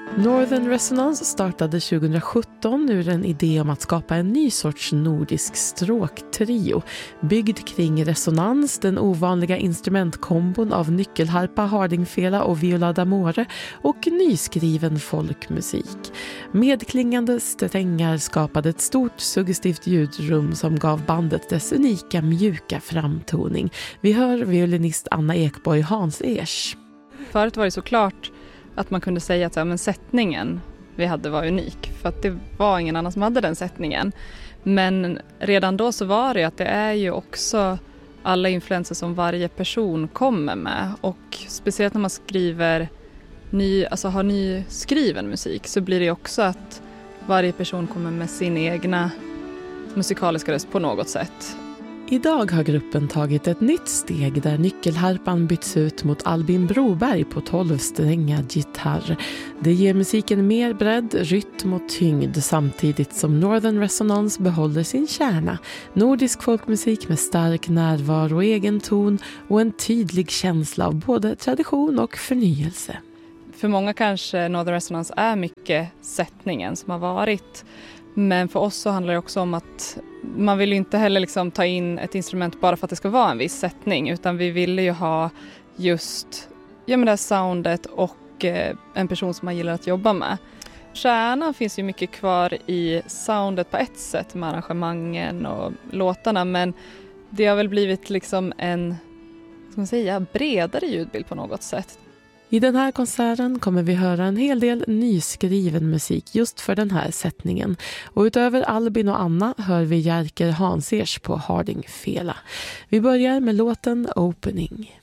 Northern Resonance startade 2017 ur en idé om att skapa en ny sorts nordisk stråktrio byggd kring resonans, den ovanliga instrumentkombon av nyckelharpa, hardingfela och viola d'amore och nyskriven folkmusik. Medklingande strängar skapade ett stort suggestivt ljudrum som gav bandet dess unika mjuka framtoning. Vi hör violinist Anna Ekborg Hans-Ers. Förut var det såklart att man kunde säga att men sättningen vi hade var unik. För att det var ingen annan som hade den sättningen. Men redan då så var det att det är ju också alla influenser som varje person kommer med. Och speciellt när man skriver har nyskriven musik så blir det också att varje person kommer med sin egna musikaliska röst på något sätt. Idag har gruppen tagit ett nytt steg där nyckelharpan byts ut mot Albin Broberg på 12-strängad gitarr. Det ger musiken mer bredd, rytm och tyngd samtidigt som Northern Resonance behåller sin kärna. Nordisk folkmusik med stark närvaro och egen ton och en tydlig känsla av både tradition och förnyelse. För många kanske Northern Resonance är mycket sättningen som har varit. Men för oss så handlar det också om att man vill ju inte heller ta in ett instrument bara för att det ska vara en viss sättning. Utan vi ville ju ha just det här soundet och en person som man gillar att jobba med. Kärnan finns ju mycket kvar i soundet på ett sätt med arrangemangen och låtarna. Men det har väl blivit en bredare ljudbild på något sätt. I den här konserten kommer vi höra en hel del nyskriven musik just för den här sättningen. Och utöver Albin och Anna hör vi Jerker Hans-Ers på hardingfela. Vi börjar med låten Opening.